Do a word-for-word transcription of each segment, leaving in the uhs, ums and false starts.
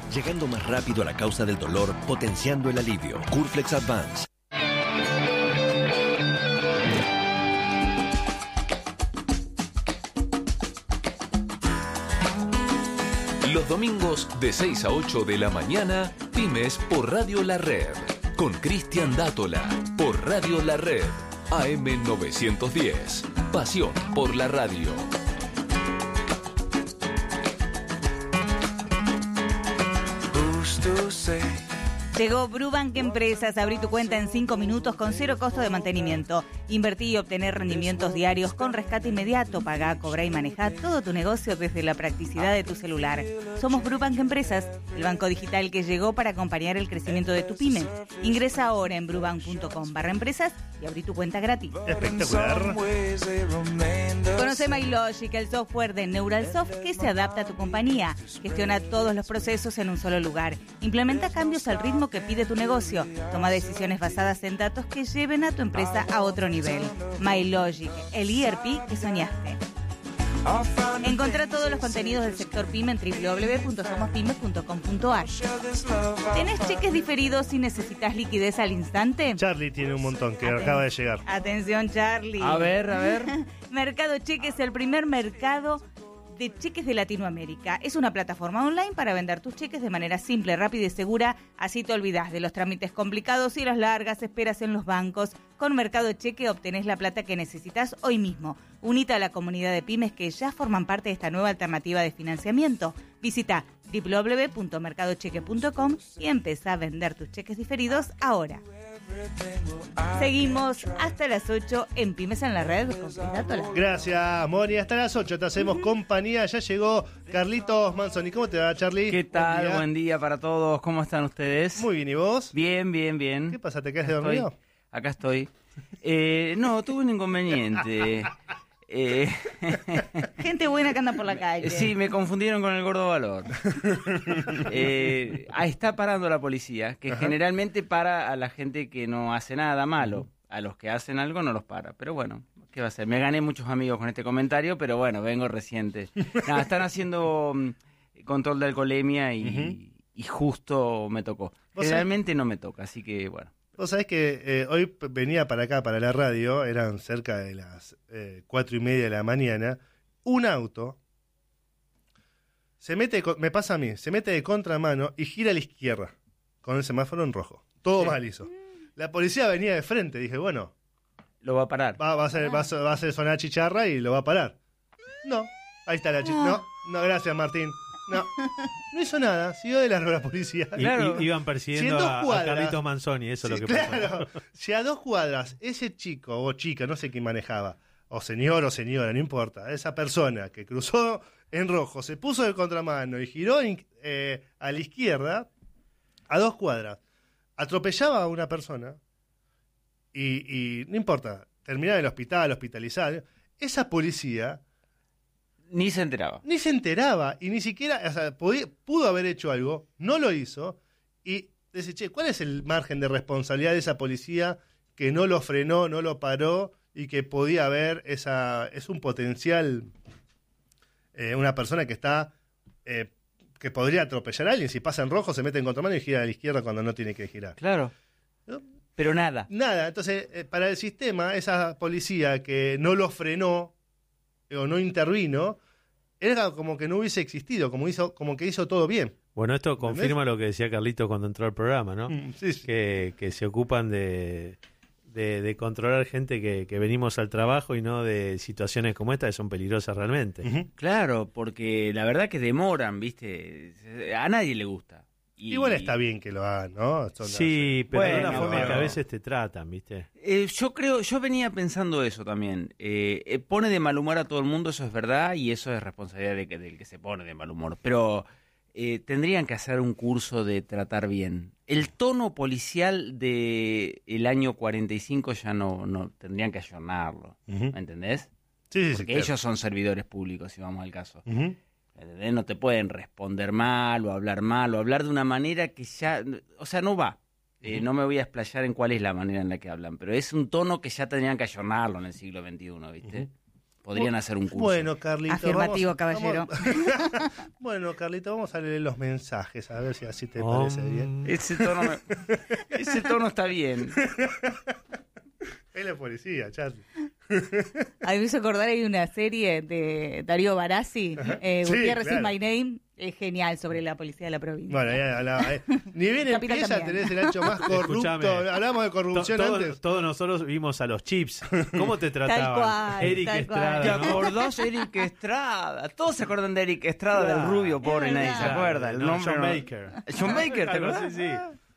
llegando más rápido a la causa del dolor, potenciando el alivio. Curflex Advance. Los domingos de seis a ocho de la mañana, Pymes por Radio La Red. Con Cristian Dátola, por Radio La Red. A M novecientos diez. Pasión por la radio. Llegó Brubank Empresas. Abrí tu cuenta en cinco minutos con cero costo de mantenimiento. Invertí y obtener rendimientos diarios con rescate inmediato. Pagá, cobrá y manejá todo tu negocio desde la practicidad de tu celular. Somos Brubank Empresas, el banco digital que llegó para acompañar el crecimiento de tu pyme. Ingresa ahora en brubank punto com barra empresas y abrí tu cuenta gratis. Espectacular. Conoce MyLogic, el software de Neuralsoft que se adapta a tu compañía. Gestiona todos los procesos en un solo lugar. Implementa cambios al ritmo que pide tu negocio. Toma decisiones basadas en datos que lleven a tu empresa a otro nivel. MyLogic, el E R P que soñaste. Encontrá todos los contenidos del sector PYME en doble u doble u doble u punto somos pymes punto com punto a r. ¿Tenés cheques diferidos y necesitas liquidez al instante? Charlie tiene un montón que Aten- acaba de llegar. Atención, Charlie. A ver, a ver. Mercado Cheques, el primer mercado de cheques de Latinoamérica. Es una plataforma online para vender tus cheques de manera simple, rápida y segura. Así te olvidás de los trámites complicados y las largas esperas en los bancos. Con Mercado Cheque obtenés la plata que necesitas hoy mismo. Unite a la comunidad de pymes que ya forman parte de esta nueva alternativa de financiamiento. Visita doble u doble u doble u punto mercado cheque punto com y empezá a vender tus cheques diferidos ahora. Seguimos hasta las ocho en Pymes en la Red con Cris Dátola. Gracias, Moni. Hasta las ocho te hacemos compañía. Ya llegó Carlitos Manzoni. ¿Cómo te va, Charlie? ¿Qué tal? Buen día. Buen día para todos. ¿Cómo están ustedes? Muy bien, ¿y vos? Bien, bien, bien. ¿Qué pasa? ¿Te quedas Acá dormido? estoy. Acá estoy. Eh, no, tuve un inconveniente. Eh, Gente buena que anda por la calle. sí, me confundieron con el gordo valor. Eh, ahí está parando la policía, que Ajá. generalmente para a la gente que no hace nada malo. A los que hacen algo no los para. Pero bueno, ¿qué va a hacer? Me gané muchos amigos con este comentario, pero bueno, vengo reciente. Nada, están haciendo mm, control de alcoholemia y, Ujú. y justo me tocó. ¿Vos Generalmente no me toca, así que bueno. Vos sabés que eh, hoy p- venía para acá, para la radio, eran cerca de las eh, cuatro y media de la mañana, un auto se mete, co- me pasa a mí, se mete de contramano y gira a la izquierda, con el semáforo en rojo. Todo mal hizo. La policía venía de frente, dije, bueno, Lo va a parar. va, va, a, hacer, va, a, va a hacer sonar chicharra y lo va a parar. No, ahí está la chicharra. No, no, gracias Martín. No, no hizo nada, siguió de largo la policía. Y- Claro. y- iban Si en persiguiendo dos a, a cuadras- Carlitos Manzoni, eso Sí, es lo que claro. pasó. Si a dos cuadras ese chico o chica, no sé quién manejaba, o señor o señora, no importa, esa persona que cruzó en rojo, se puso de contramano y giró in- eh, a la izquierda, a dos cuadras, atropellaba a una persona y, y no importa, terminaba en el hospital, hospitalizado, esa policía Ni se enteraba. ni se enteraba y ni siquiera, o sea, podía- pudo haber hecho algo, no lo hizo y dice, che, ¿cuál es el margen de responsabilidad de esa policía que no lo frenó, no lo paró y que podía haber esa, es un potencial, eh, una persona que está, eh, que podría atropellar a alguien, si pasa en rojo se mete en contramano y gira a la izquierda cuando no tiene que girar. Claro. ¿No? Pero nada. Nada, entonces, eh, para el sistema, esa policía que no lo frenó eh, o no intervino, era como que no hubiese existido, como hizo, como que hizo todo bien. Bueno, esto ¿Entendés? confirma lo que decía Carlitos cuando entró al programa, ¿no? Mm, sí, sí. Que, que se ocupan de, de, de controlar gente que, que venimos al trabajo y no de situaciones como esta que son peligrosas realmente. Ujú. Claro, porque la verdad que demoran, ¿viste? A nadie le gusta. Y, bueno, está bien que lo hagan, ¿no? Son Sí, pero de Bueno, una forma pero- que a veces te tratan, ¿viste? Eh, yo creo, yo venía pensando eso también. Eh, eh, pone de mal humor a todo el mundo, eso es verdad, y eso es responsabilidad de que- del que se pone de mal humor. Pero eh, tendrían que hacer un curso de tratar bien. El tono policial de el año cuarenta y cinco ya no, no tendrían que ayornarlo, Ujú. ¿me entendés? Sí, sí, sí, Porque claro. ellos son servidores públicos, si vamos al caso. Ujú. ¿Entendés? No te pueden responder mal o hablar mal o hablar de una manera que ya, o sea, no va. Eh, no me voy a explayar en cuál es la manera en la que hablan, pero es un tono que ya tendrían que ayornarlo en el siglo veintiuno, ¿viste? podrían hacer un curso. Bueno, Carlito. Afirmativo, vamos, caballero. Vamos... bueno, Carlito, vamos a leer los mensajes, a ver si así te um... parece bien. Ese tono, me... Ese tono está bien. Es la policía, Charlie. A mí me hizo acordar, hay una serie de Darío Barassi, eh, sí, Gutiérrez claro. is my name, es genial, sobre la policía de la provincia. Bueno, ya, ya, ya. Ni bien empieza, tenés el ancho más corrupto. Escuchame, hablamos de corrupción to, todo, antes. Todos nosotros vimos a los chips. ¿Cómo te trataban? Tal cual, Eric tal Estrada. ¿Te cual. ¿no? acordás, Eric Estrada? Todos se acuerdan de Eric Estrada, Claro, del rubio, pobre, es nadie verdad. se acuerda. El No, nombre John no- Baker. John Baker, ¿te acordás? Sí, sí.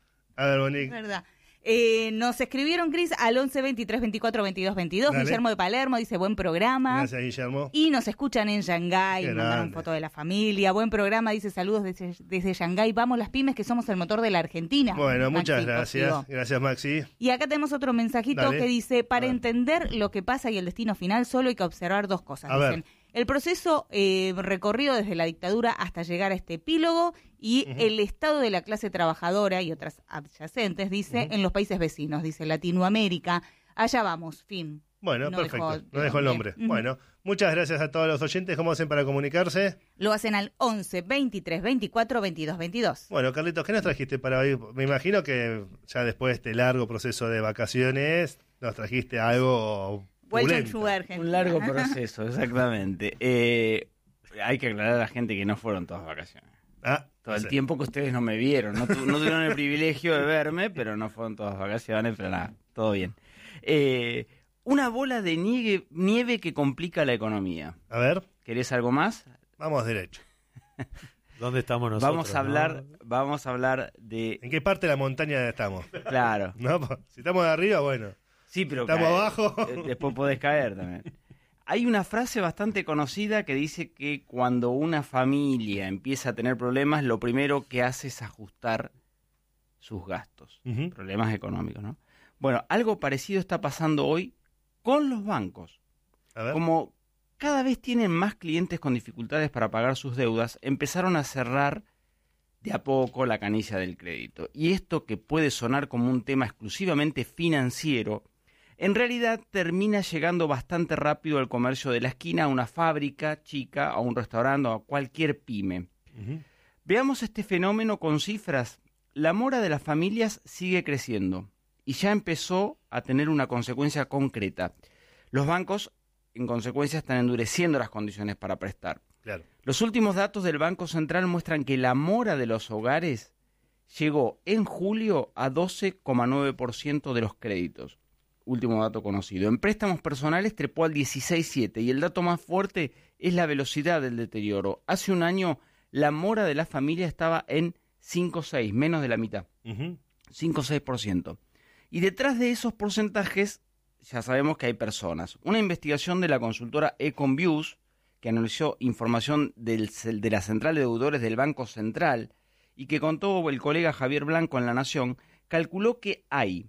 A ver, Bonic. verdad. Eh, nos escribieron, Cris, al once veintitrés veinticuatro veintidós veintidós. Dale. Guillermo de Palermo dice, buen programa. Gracias, Guillermo. Y nos escuchan en Shanghái, Qué mandaron grande. foto de la familia. Buen programa, dice, saludos desde, desde Shanghái. Vamos las pymes, que somos el motor de la Argentina. Bueno, muchas Maxi gracias. positivo. Gracias, Maxi. Y acá tenemos otro mensajito Dale. que dice, para A ver. entender lo que pasa y el destino final, solo hay que observar dos cosas. A Dicen, ver. el proceso eh, recorrido desde la dictadura hasta llegar a este epílogo y Ujú. el estado de la clase trabajadora y otras adyacentes, dice, Ujú. en los países vecinos, dice Latinoamérica. Allá vamos, fin. Bueno, No perfecto. dejó no dejó el nombre. Ujú. Bueno, muchas gracias a todos los oyentes. ¿Cómo hacen para comunicarse? Lo hacen al once veintitrés veinticuatro veintidós veintidós. Bueno, Carlitos, ¿qué nos trajiste para hoy? Me imagino que ya después de este largo proceso de vacaciones, nos trajiste algo Welcome pulento. to Argentina. Un largo proceso, exactamente. Eh, hay que aclarar a la gente que no fueron todas vacaciones. Ah, Todo el sí. tiempo que ustedes no me vieron. No, tu- no tuvieron el privilegio de verme, pero no fueron todas vacaciones, pero nada, todo bien. Eh, una bola de nieve, nieve que complica la economía. A ver, ¿Querés algo más? vamos derecho. ¿Dónde estamos nosotros? Vamos a hablar, ¿no? vamos a hablar de, ¿En qué parte de la montaña estamos? claro. ¿No? Si estamos de arriba, bueno. Sí, pero Estamos cae- abajo. eh, Después podés caer también. Hay una frase bastante conocida que dice que cuando una familia empieza a tener problemas, lo primero que hace es ajustar sus gastos. Ujú. Problemas económicos, ¿no? Bueno, algo parecido está pasando hoy con los bancos. A ver. Como cada vez tienen más clientes con dificultades para pagar sus deudas, empezaron a cerrar de a poco la canilla del crédito. Y esto, que puede sonar como un tema exclusivamente financiero, en realidad termina llegando bastante rápido al comercio de la esquina, a una fábrica chica, a un restaurante o a cualquier pyme. Ujú. Veamos este fenómeno con cifras. La mora de las familias sigue creciendo y ya empezó a tener una consecuencia concreta. Los bancos, en consecuencia, están endureciendo las condiciones para prestar. Claro. Los últimos datos del Banco Central muestran que la mora de los hogares llegó en julio a doce coma nueve por ciento de los créditos. Último dato conocido. En préstamos personales trepó al dieciséis coma siete por ciento y el dato más fuerte es la velocidad del deterioro. Hace un año la mora de la familia estaba en cinco coma seis por ciento, menos de la mitad. Ujú. cinco coma seis por ciento. Y detrás de esos porcentajes ya sabemos que hay personas. Una investigación de la consultora Econviews, que analizó información del, de la Central de Deudores del Banco Central y que contó el colega Javier Blanco en La Nación, calculó que hay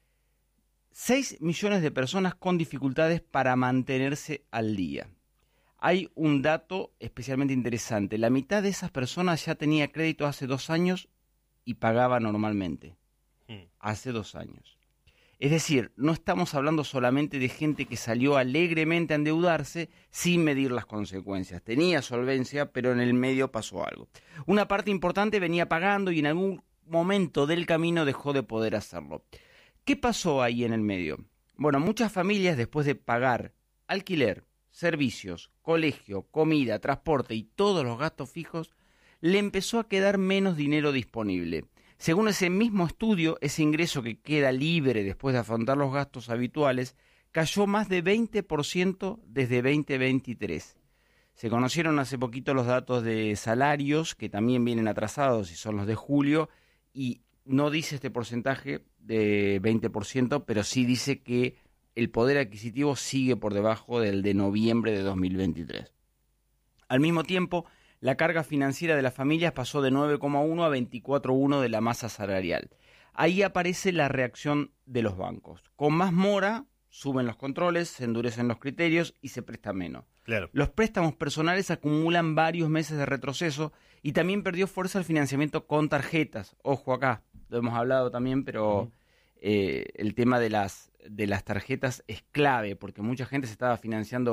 seis millones de personas con dificultades para mantenerse al día. Hay un dato especialmente interesante. La mitad de esas personas ya tenía crédito hace dos años y pagaba normalmente. Hmm. Hace dos años. Es decir, no estamos hablando solamente de gente que salió alegremente a endeudarse sin medir las consecuencias. Tenía solvencia, pero en el medio pasó algo. Una parte importante venía pagando y en algún momento del camino dejó de poder hacerlo. ¿Qué pasó ahí en el medio? Bueno, muchas familias, después de pagar alquiler, servicios, colegio, comida, transporte y todos los gastos fijos, le empezó a quedar menos dinero disponible. Según ese mismo estudio, ese ingreso que queda libre después de afrontar los gastos habituales cayó más de veinte por ciento desde veinte veintitrés. Se conocieron hace poquito los datos de salarios, que también vienen atrasados y son los de julio, y no dice este porcentaje de veinte por ciento, pero sí dice que el poder adquisitivo sigue por debajo del de noviembre de dos mil veintitrés. Al mismo tiempo, la carga financiera de las familias pasó de nueve coma uno a veinticuatro coma uno de la masa salarial. Ahí aparece la reacción de los bancos. Con más mora, suben los controles, se endurecen los criterios y se presta menos. Claro. Los préstamos personales acumulan varios meses de retroceso y también perdió fuerza el financiamiento con tarjetas. Ojo acá, lo hemos hablado también, pero uh-huh. eh, el tema de las, de las tarjetas es clave porque mucha gente se estaba financiando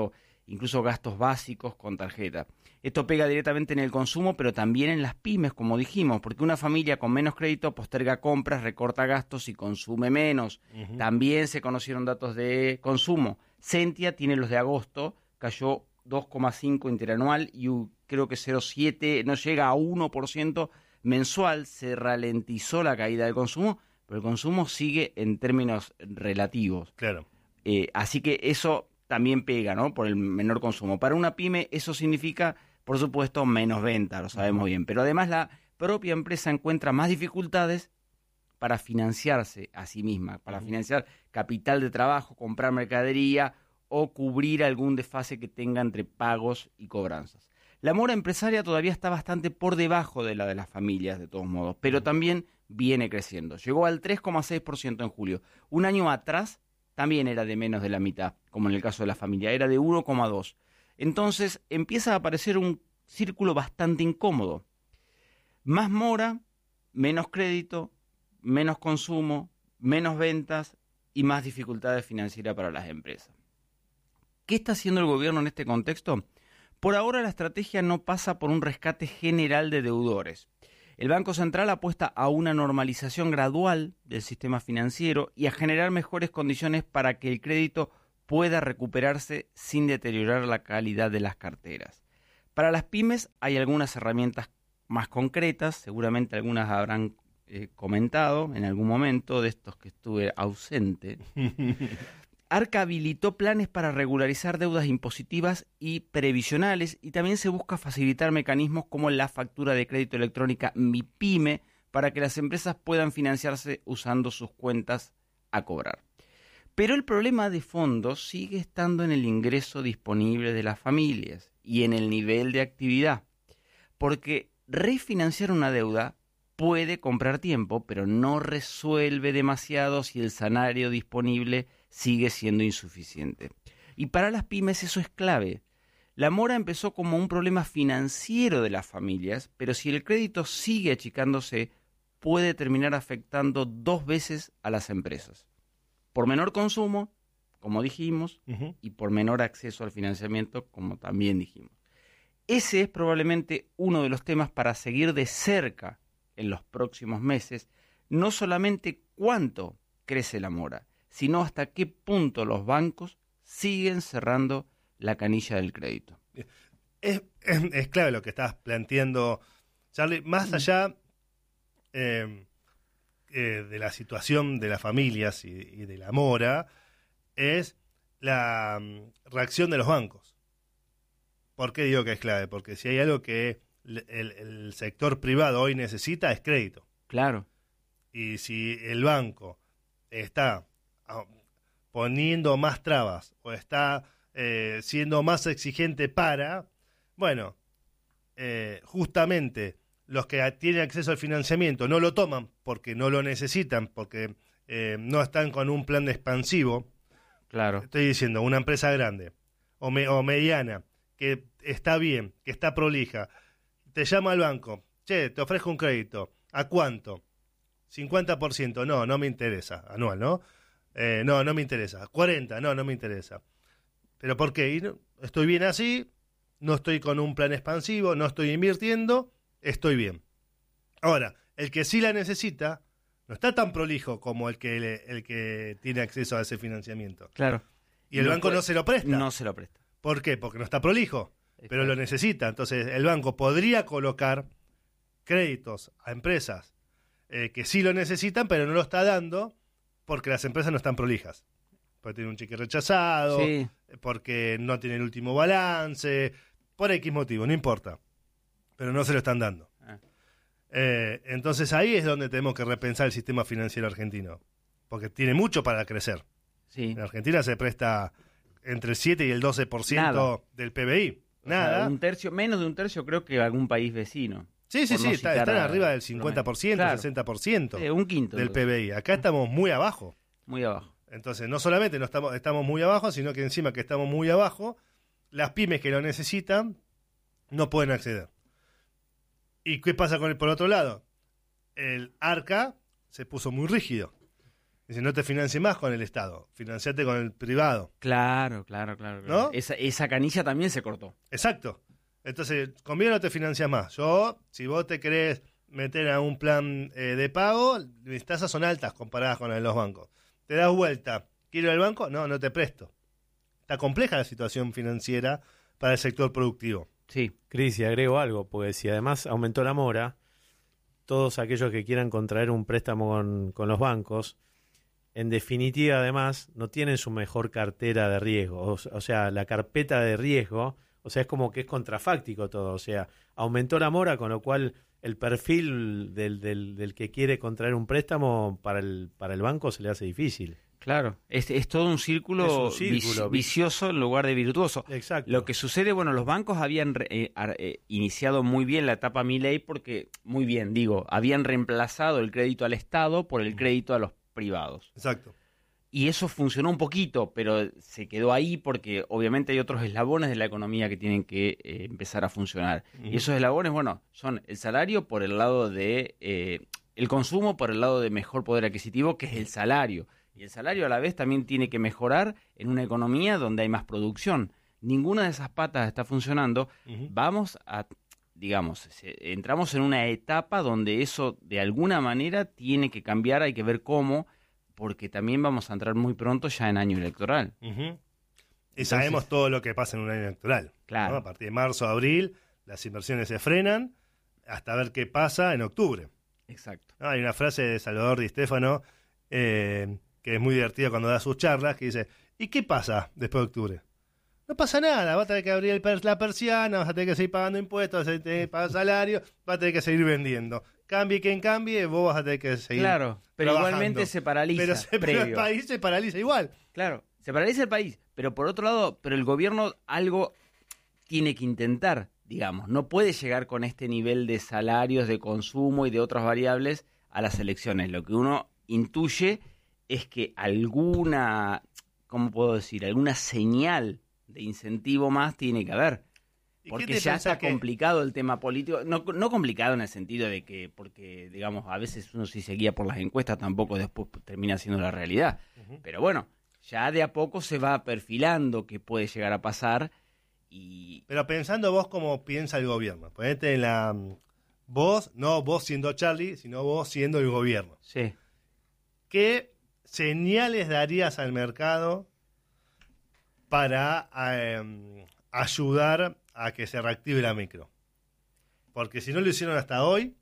incluso gastos básicos con tarjeta. Esto pega directamente en el consumo, pero también en las pymes, como dijimos, porque una familia con menos crédito posterga compras, recorta gastos y consume menos. Uh-huh. También se conocieron datos de consumo. Sentia tiene los de agosto, cayó dos coma cinco interanual y uh, creo que cero coma siete, no llega a uno por ciento mensual. Se ralentizó la caída del consumo, pero el consumo sigue en términos relativos. Claro. Eh, así que eso también pega, ¿no? Por el menor consumo. Para una pyme eso significa, por supuesto, menos venta, lo sabemos bien. Pero además la propia empresa encuentra más dificultades para financiarse a sí misma, para uh-huh. financiar capital de trabajo, comprar mercadería o cubrir algún desfase que tenga entre pagos y cobranzas. La mora empresaria todavía está bastante por debajo de la de las familias, de todos modos, pero también viene creciendo. Llegó al tres coma seis por ciento en julio. Un año atrás también era de menos de la mitad, como en el caso de la familia, era de uno coma dos. Entonces empieza a aparecer un círculo bastante incómodo. Más mora, menos crédito, menos consumo, menos ventas y más dificultades financieras para las empresas. ¿Qué está haciendo el gobierno en este contexto? Por ahora la estrategia no pasa por un rescate general de deudores. El Banco Central apuesta a una normalización gradual del sistema financiero y a generar mejores condiciones para que el crédito pueda recuperarse sin deteriorar la calidad de las carteras. Para las pymes hay algunas herramientas más concretas, seguramente algunas habrán eh, comentado en algún momento de estos que estuve ausente. Arca habilitó planes para regularizar deudas impositivas y previsionales y también se busca facilitar mecanismos como la factura de crédito electrónica MiPyme para que las empresas puedan financiarse usando sus cuentas a cobrar. Pero el problema de fondo sigue estando en el ingreso disponible de las familias y en el nivel de actividad, porque refinanciar una deuda puede comprar tiempo, pero no resuelve demasiado si el salario disponible sigue siendo insuficiente. Y para las pymes eso es clave. La mora empezó como un problema financiero de las familias, pero si el crédito sigue achicándose, puede terminar afectando dos veces a las empresas. Por menor consumo, como dijimos, uh-huh. y por menor acceso al financiamiento, como también dijimos. Ese es probablemente uno de los temas para seguir de cerca en los próximos meses, no solamente cuánto crece la mora, sino hasta qué punto los bancos siguen cerrando la canilla del crédito. Es, es, es clave lo que estás planteando, Charlie, más allá eh, eh, de la situación de las familias y, y de la mora, es la um, reacción de los bancos. ¿Por qué digo que es clave? Porque si hay algo que el, el, el sector privado hoy necesita es crédito. Claro. Y si el banco está poniendo más trabas o está eh, siendo más exigente para, bueno, eh, justamente los que tienen acceso al financiamiento no lo toman porque no lo necesitan, porque eh, no están con un plan expansivo. Claro. Estoy diciendo, una empresa grande o, me, o mediana que está bien, que está prolija, te llama al banco, che, te ofrezco un crédito, ¿a cuánto? cincuenta por ciento, no, no me interesa, anual, ¿no? Eh, no, no me interesa. cuarenta, no, no me interesa. ¿Pero por qué? Y no, estoy bien así, no estoy con un plan expansivo, no estoy invirtiendo, estoy bien. Ahora, el que sí la necesita no está tan prolijo como el que le, el que tiene acceso a ese financiamiento. Claro. Y el no banco puede, no se lo presta. No se lo presta. ¿Por qué? Porque no está prolijo, Exacto. Pero lo necesita. Entonces, el banco podría colocar créditos a empresas eh, que sí lo necesitan, pero no lo está dando porque las empresas no están prolijas. Porque tienen un cheque rechazado, sí. porque no tienen el último balance, por X motivo, no importa. Pero no se lo están dando. Ah. Eh, entonces ahí es donde tenemos que repensar el sistema financiero argentino. Porque tiene mucho para crecer. Sí. En Argentina se presta entre el siete y el doce por ciento Nada. del P B I. Nada. O sea, un tercio, menos de un tercio creo que algún país vecino. Sí, sí, sí, no está, están a, arriba del cincuenta por ciento, claro. sesenta por ciento Sí, un quinto del entonces. P B I. Acá estamos muy abajo. Muy abajo. Entonces, no solamente no estamos, estamos muy abajo, sino que encima que estamos muy abajo, las pymes que lo necesitan no pueden acceder. ¿Y qué pasa con el por otro lado? El Arca se puso muy rígido. Dice, no te financies más con el Estado, financiate con el privado. Claro, claro, claro. claro. ¿No? Esa, esa canilla también se cortó. Exacto. Entonces, conviene no te financias más. Yo, si vos te querés meter a un plan eh, de pago, mis tasas son altas comparadas con las de los bancos. Te das vuelta, ¿quiero el banco? No, no te presto. Está compleja la situación financiera para el sector productivo. Sí. Cris, y agrego algo, porque si además aumentó la mora, todos aquellos que quieran contraer un préstamo con, con los bancos, en definitiva, además, no tienen su mejor cartera de riesgo. O, o sea, la carpeta de riesgo, o sea, es como que es contrafáctico todo. O sea, aumentó la mora, con lo cual el perfil del, del, del que quiere contraer un préstamo para el, para el banco se le hace difícil. Claro, es, es todo un círculo, Es un círculo, vic- vicioso en lugar de virtuoso. Exacto. Lo que sucede, bueno, los bancos habían re- eh, ar- eh, iniciado muy bien la etapa Milei porque, muy bien, digo, habían reemplazado el crédito al Estado por el crédito a los privados. Exacto. Y eso funcionó un poquito, pero se quedó ahí porque obviamente hay otros eslabones de la economía que tienen que eh, empezar a funcionar. Ujú. Y esos eslabones, bueno, son el salario por el lado de... Eh, el consumo por el lado de mejor poder adquisitivo, que es el salario. Y el salario a la vez también tiene que mejorar en una economía donde hay más producción. Ninguna de esas patas está funcionando. Ujú. Vamos a, digamos, se- entramos en una etapa donde eso de alguna manera tiene que cambiar, hay que ver cómo, porque también vamos a entrar muy pronto ya en año electoral. Ujú. Y sabemos todo lo que pasa en un año electoral. Claro. ¿no? A partir de marzo, abril, las inversiones se frenan hasta ver qué pasa en octubre. Exacto. ¿No? Hay una frase de Salvador Di Stéfano eh, que es muy divertida cuando da sus charlas, que dice, ¿y qué pasa después de octubre? No pasa nada, vas a tener que abrir el per- la persiana, vas a tener que seguir pagando impuestos, vas a tener que pagar salario, vas a tener que seguir vendiendo. Cambie quien cambie, vos vas a tener que seguir Claro, pero trabajando. igualmente se paraliza. Pero, se, pero el previo. país se paraliza igual. Claro, se paraliza el país, pero por otro lado, pero el gobierno algo tiene que intentar, digamos, no puede llegar con este nivel de salarios, de consumo y de otras variables a las elecciones. Lo que uno intuye es que alguna, ¿cómo puedo decir? Alguna señal de incentivo más tiene que haber. ¿Y qué Porque te ya pensás está que- complicado el tema político, no, no complicado en el sentido de que, porque digamos, a veces uno si se guía por las encuestas tampoco después termina siendo la realidad. Ujú. Pero bueno, ya de a poco se va perfilando que puede llegar a pasar y... Pero pensando vos cómo piensa el gobierno. Ponete en la... mm, Vos, no vos siendo Charlie, sino vos siendo el gobierno. Sí. ¿Qué señales darías al mercado para eh, ayudar a que se reactive la micro? Porque si no lo hicieron hasta hoy,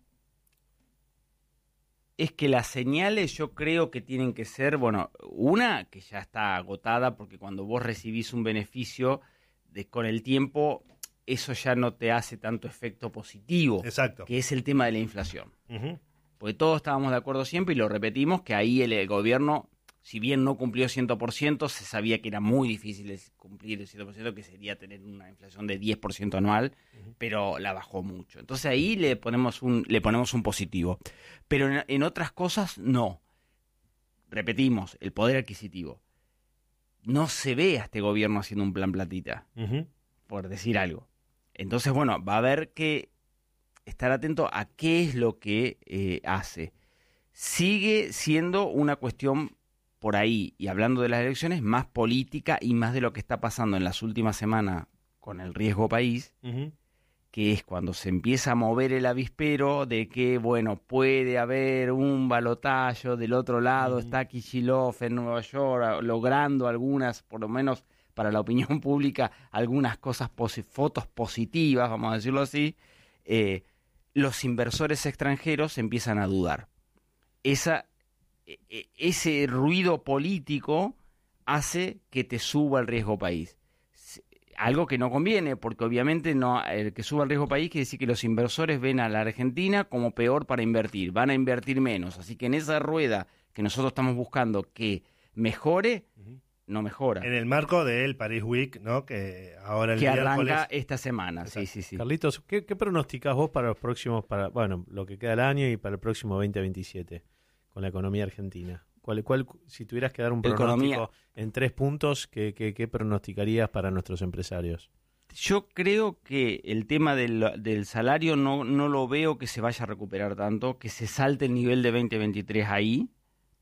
Es que las señales yo creo que tienen que ser, bueno, una que ya está agotada porque cuando vos recibís un beneficio, de, con el tiempo eso ya no te hace tanto efecto positivo, exacto. que es el tema de la inflación. Ujú. Porque todos estábamos de acuerdo siempre y lo repetimos, que ahí el, el gobierno, si bien no cumplió cien por ciento, se sabía que era muy difícil es- cumplir el cien por ciento, que sería tener una inflación de diez por ciento anual, pero la bajó mucho. Entonces ahí le ponemos un, le ponemos un positivo. Pero en, en otras cosas, no. Repetimos, el poder adquisitivo. No se ve a este gobierno haciendo un plan platita, Ujú. por decir algo. Entonces, bueno, va a haber que estar atento a qué es lo que eh, hace. Sigue siendo una cuestión por ahí, y hablando de las elecciones, más política y más de lo que está pasando en las últimas semanas con el riesgo país, Ujú. que es cuando se empieza a mover el avispero de que, bueno, puede haber un balotaje del otro lado, Ujú. está Kicillof en Nueva York a- logrando algunas, por lo menos para la opinión pública, algunas cosas, posi- fotos positivas, vamos a decirlo así, eh, los inversores extranjeros empiezan a dudar. Esa, e- e- ese ruido político hace que te suba el riesgo país. S- Algo que no conviene, porque obviamente no, el que suba el riesgo país quiere decir que los inversores ven a la Argentina como peor para invertir, van a invertir menos. Así que en esa rueda que nosotros estamos buscando que mejore, no mejora. En el marco del Paris Week, ¿no? Que ahora el Que miércoles... arranca esta semana, sí, Exacto. sí, sí. Carlitos, ¿qué, qué pronosticás vos para los próximos, para bueno, lo que queda del año y para el próximo veinte veintisiete con la economía argentina? ¿Cuál, cuál, si tuvieras que dar un pronóstico Economía. en tres puntos, ¿qué, qué, qué pronosticarías para nuestros empresarios? Yo creo que el tema del, del salario no, no lo veo que se vaya a recuperar tanto, que se salte el nivel de veinte veintitrés ahí,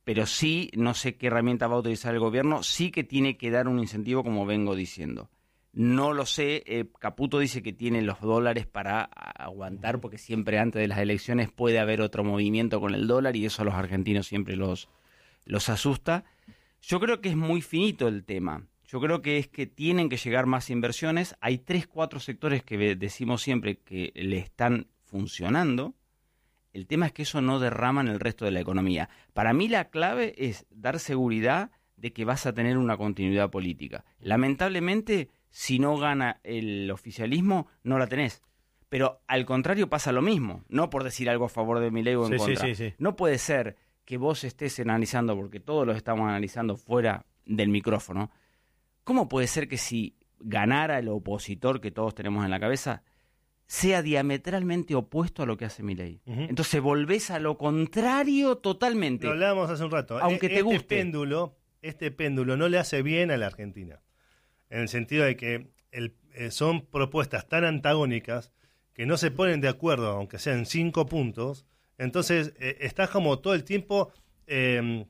pero sí, no sé qué herramienta va a utilizar el gobierno, sí que tiene que dar un incentivo, como vengo diciendo. No lo sé, eh, Caputo dice que tiene los dólares para aguantar, porque siempre antes de las elecciones puede haber otro movimiento con el dólar y eso a los argentinos siempre los, los asusta. Yo creo que es muy finito el tema. Yo creo que es que tienen que llegar más inversiones. Hay tres, cuatro sectores que decimos siempre que le están funcionando. El tema es que eso no derrama en el resto de la economía. Para mí la clave es dar seguridad de que vas a tener una continuidad política. Lamentablemente, si no gana el oficialismo, no la tenés. Pero al contrario pasa lo mismo. No por decir algo a favor de Milei o en sí, contra. Sí, sí, sí. No puede ser que vos estés analizando, porque todos los estamos analizando fuera del micrófono. ¿Cómo puede ser que si ganara el opositor que todos tenemos en la cabeza sea diametralmente opuesto a lo que hace Milei? Uh-huh. Entonces volvés a lo contrario totalmente. Lo hablábamos hace un rato. Aunque este te guste. Péndulo, este péndulo no le hace bien a la Argentina. En el sentido de que el, eh, son propuestas tan antagónicas que no se ponen de acuerdo, aunque sean cinco puntos. Entonces eh, estás como todo el tiempo eh,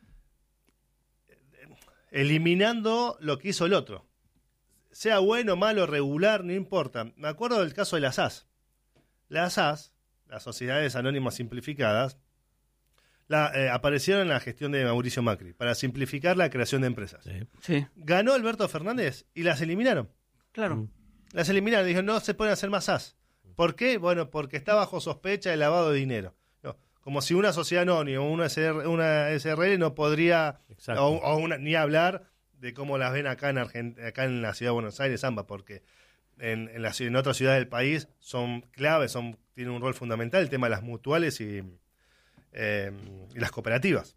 eliminando lo que hizo el otro. Sea bueno, malo, regular, no importa. Me acuerdo del caso de las A S. Las A S, las Sociedades Anónimas Simplificadas, la, eh, aparecieron en la gestión de Mauricio Macri para simplificar la creación de empresas. Sí. Sí. Ganó Alberto Fernández y las eliminaron. Claro. Mm. Las eliminaron. Dijeron, no se pueden hacer más A S. ¿Por qué? Bueno, porque está bajo sospecha de lavado de dinero. No, como si una sociedad anónima o una, una S R L no podría, o, o una, ni hablar de cómo las ven acá en Argent- acá en la ciudad de Buenos Aires, ambas, porque en, en, la, en otras ciudades del país son claves, son, tienen un rol fundamental el tema de las mutuales y, eh, y las cooperativas.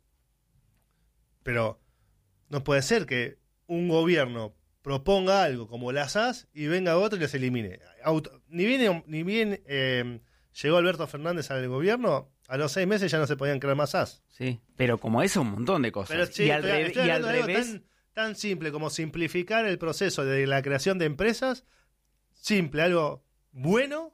Pero no puede ser que un gobierno proponga algo como las A S y venga otro y las elimine. Auto, ni bien, ni bien eh, llegó Alberto Fernández al gobierno, a los seis meses ya no se podían crear más A S. Sí, pero como eso, un montón de cosas. Pero, sí, y al, estoy, re- estoy y al de algo revés... tan, tan simple como simplificar el proceso de la creación de empresas. Simple, algo bueno.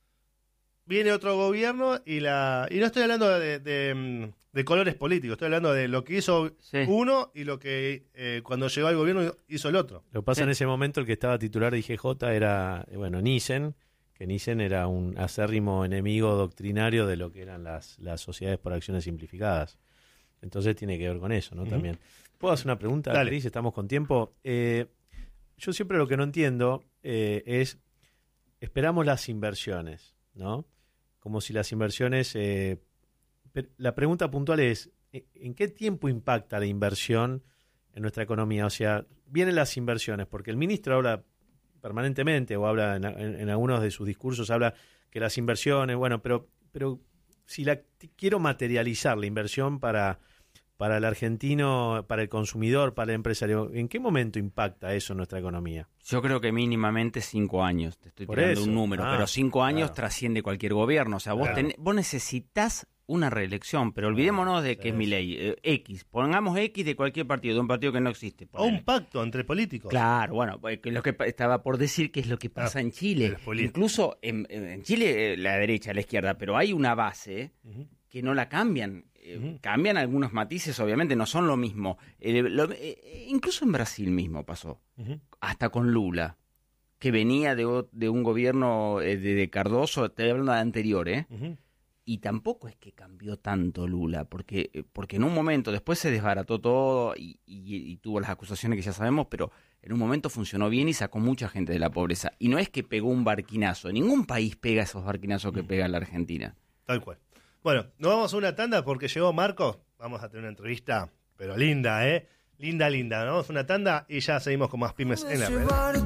Viene otro gobierno y la y no estoy hablando de, de, de colores políticos, estoy hablando de lo que hizo sí. uno y lo que eh, cuando llegó al gobierno hizo el otro. Lo que pasa sí. en ese momento el que estaba titular de I G J era, bueno, Nissen, que Nissen era un acérrimo enemigo doctrinario de lo que eran las, las sociedades por acciones simplificadas. Entonces tiene que ver con eso, ¿no? Uh-huh. También. ¿Puedo hacer una pregunta, Dale. Cris? Estamos con tiempo. Eh, yo siempre lo que no entiendo eh, es, esperamos las inversiones, ¿no? Como si las inversiones... Eh, la pregunta puntual es, ¿en qué tiempo impacta la inversión en nuestra economía? O sea, vienen las inversiones, porque el ministro habla permanentemente, o habla en, en, en algunos de sus discursos, habla que las inversiones, bueno, pero, pero si la quiero materializar, la inversión para... para el argentino, para el consumidor, para el empresario, ¿en qué momento impacta eso en nuestra economía? Yo creo que mínimamente cinco años, te estoy Por tirando eso. un número, Ah, pero cinco años claro. trasciende cualquier gobierno, o sea, vos, Claro. ten, vos necesitas una reelección, pero olvidémonos de que sí, es mi ley, eh, X, pongamos X de cualquier partido, de un partido que no existe. O un pacto entre políticos. Claro, bueno, pues, que lo que pa- estaba por decir que es lo que pasa Ah, en Chile. Incluso en, en Chile, eh, la derecha, la izquierda, pero hay una base Uh-huh. que no la cambian. Eh, Uh-huh. Cambian algunos matices, obviamente, no son lo mismo. Eh, lo- eh, incluso en Brasil mismo pasó, Uh-huh. hasta con Lula, que venía de, o- de un gobierno eh, de, de Cardoso, estoy hablando de anterior, ¿eh? Uh-huh. Y tampoco es que cambió tanto Lula, porque, eh, porque en un momento después se desbarató todo y, y- y tuvo las acusaciones que ya sabemos, pero en un momento funcionó bien y sacó mucha gente de la pobreza. Y no es que pegó un barquinazo, ningún país pega esos barquinazos que pega la Argentina. Tal cual. Bueno, nos vamos a una tanda porque llegó Marco. Vamos a tener una entrevista, pero linda, ¿eh? Linda, linda. Nos vamos a una tanda y ya seguimos con más pymes en la red.